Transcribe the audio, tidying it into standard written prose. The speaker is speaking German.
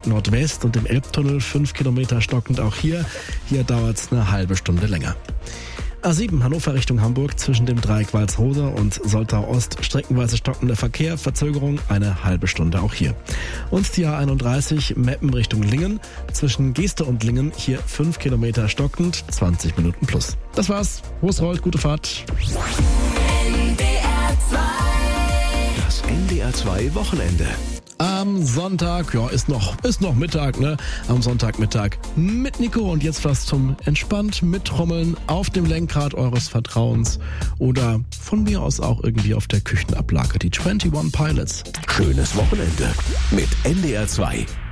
Nordwest und im Elbtunnel 5 Kilometer stockend auch hier. Hier dauert es eine halbe Stunde länger. A7 Hannover Richtung Hamburg zwischen dem Dreieck Walsrode und Soltau Ost streckenweise stockender Verkehr, Verzögerung eine halbe Stunde auch hier. Und die A31 Meppen Richtung Lingen zwischen Geeste und Lingen hier 5 Kilometer stockend, 20 Minuten plus. Das war's. Prost, rollt, gute Fahrt. Das NDR 2 Wochenende. Am Sonntag, ist noch Mittag, ne? Am Sonntagmittag mit Nico und jetzt was zum entspannt mittrommeln auf dem Lenkrad eures Vertrauens oder von mir aus auch irgendwie auf der Küchenablage, die 21 Pilots. Schönes Wochenende mit NDR 2.